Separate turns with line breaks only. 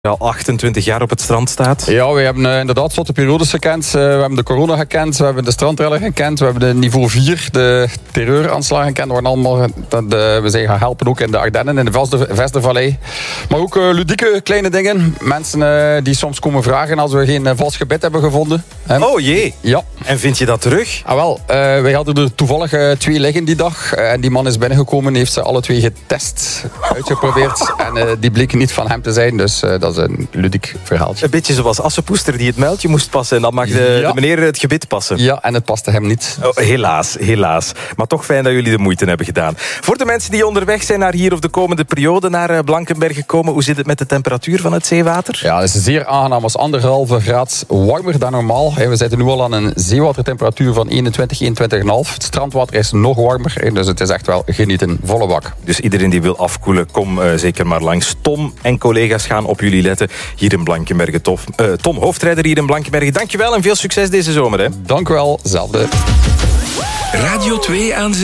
al 28 jaar op het strand staat.
Ja, we hebben inderdaad zotte periodes gekend. We hebben de corona gekend, we hebben de strandreller gekend, we hebben de niveau 4, de terreuraanslagen gekend. We zijn gaan helpen ook in de Ardennen, in de Vestervallei. Maar ook ludieke kleine dingen. Mensen die soms komen vragen als we geen vals gebed hebben gevonden.
Oh jee.
Ja.
En vind je dat terug?
Wij hadden er toevallig 2 liggen die dag. En die man is binnengekomen, heeft ze alle 2 getest, uitgeprobeerd. En die bleken niet van hem te zijn, dus dat is een ludiek verhaaltje.
Een beetje zoals Assepoester die het muiltje moest passen. En dan mag de meneer het gebit passen.
Ja, en het paste hem niet.
Oh, helaas. Maar toch fijn dat jullie de moeite hebben gedaan. Voor de mensen die onderweg zijn naar hier of de komende periode naar Blankenberge komen, hoe zit het met de temperatuur van het zeewater?
Ja, het is zeer aangenaam. Het is 1,5 graad warmer dan normaal. We zitten nu al aan een zeewatertemperatuur van 21,5. Het strandwater is nog warmer, dus het is echt wel genieten, volle bak.
Dus iedereen die wil afkoelen, kom zeker maar langs. Tom en collega's gaan op jullie letten hier in Blankenberge. Tom, hoofdrijder hier in Blankenberge. Dankjewel en veel succes deze zomer. Hè.
Dank u wel, zelfde.
Radio 2 aan